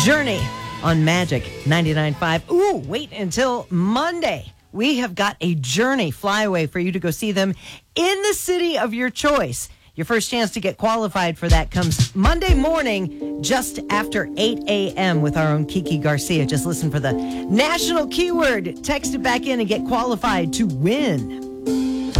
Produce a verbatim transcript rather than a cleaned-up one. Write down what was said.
Journey on Magic ninety-nine point five. Ooh, wait until Monday. We have got a Journey flyaway for you to go see them in the city of your choice. Your first chance to get qualified for that comes Monday morning just after eight a.m. with our own Kiki Garcia. Just listen for the national keyword. Text it back in and get qualified to win.